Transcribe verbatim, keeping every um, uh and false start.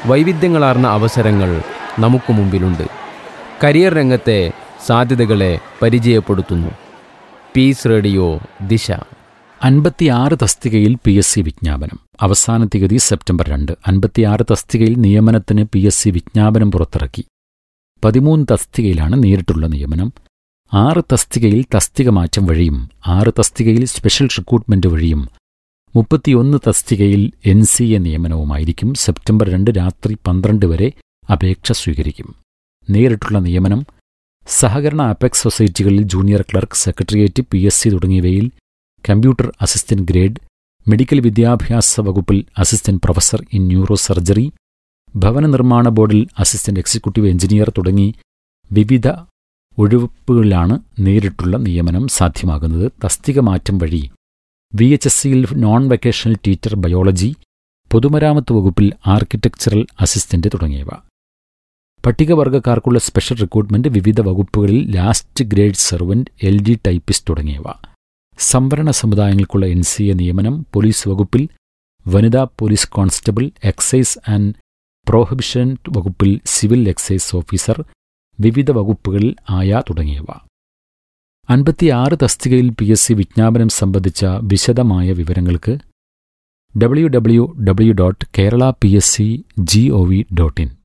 വൈവിധ്യങ്ങളാർന്ന അവസരങ്ങൾ നമുക്ക് മുമ്പിലുണ്ട്. കരിയർ രംഗത്തെ സാധ്യതകളെ പരിചയപ്പെടുത്തുന്നു. പീസ് റേഡിയോ ദിശ. അൻപത്തിയാറ് തസ്തികയിൽ പി എസ് സി വിജ്ഞാപനം. അവസാന തീയതി സെപ്റ്റംബർ രണ്ട്. അൻപത്തിയാറ് തസ്തികയിൽ നിയമനത്തിന് പി എസ് സി വിജ്ഞാപനം പുറത്തിറക്കി. പതിമൂന്ന് തസ്തികയിലാണ് നേരിട്ടുള്ള നിയമനം. ആറ് തസ്തികയിൽ തസ്തിക മാറ്റം വഴിയും ആറ് തസ്തികയിൽ സ്പെഷ്യൽ റിക്രൂട്ട്മെന്റ് വഴിയും മുപ്പത്തിയൊന്ന് തസ്തികയിൽ എൻ സി എ നിയമനവുമായിരിക്കും. സെപ്റ്റംബർ രണ്ട് രാത്രി പന്ത്രണ്ട് വരെ അപേക്ഷ സ്വീകരിക്കും. നേരിട്ടുള്ള നിയമനം സഹകരണ apex സൊസൈറ്റികളിൽ junior clerk, secretariat, P S C തുടങ്ങിയവയിൽ കമ്പ്യൂട്ടർ അസിസ്റ്റന്റ് ഗ്രേഡ്, മെഡിക്കൽ വിദ്യാഭ്യാസ വകുപ്പിൽ assistant professor in neuro surgery, ഭവന നിർമ്മാണ ബോർഡിൽ അസിസ്റ്റന്റ് എക്സിക്യൂട്ടീവ് എഞ്ചിനീയർ തുടങ്ങി വിവിധ ഒഴിവുകളിലാണ് നേരിട്ടുള്ള നിയമനം സാധ്യമാകുന്നത്. തസ്തിക മാറ്റം വഴി വി എച്ച് എസ് സിയിൽ നോൺ വെക്കേഷണൽ ടീച്ചർ ബയോളജി, പൊതുമരാമത്ത് വകുപ്പിൽ ആർക്കിടെക്ചറൽ അസിസ്റ്റന്റ് തുടങ്ങിയവ. പട്ടികവർഗക്കാർക്കുള്ള സ്പെഷ്യൽ റിക്രൂട്ട്മെന്റ് വിവിധ വകുപ്പുകളിൽ last grade servant, L D typist തുടങ്ങിയവ. സംവരണ സമുദായങ്ങൾക്കുള്ള എൻ സി എ നിയമനം പോലീസ് വകുപ്പിൽ വനിതാ police constable, excise and prohibition വകുപ്പിൽ സിവിൽ എക്സൈസ് ഓഫീസർ, വിവിധ വകുപ്പുകളിൽ ആയ തുടങ്ങിയവ. അൻപത്തിയാറ് തസ്തികയിൽ പി എസ് സി വിജ്ഞാപനം സംബന്ധിച്ച വിശദമായ വിവരങ്ങൾക്ക് W W W dot Kerala P S C G O V dot in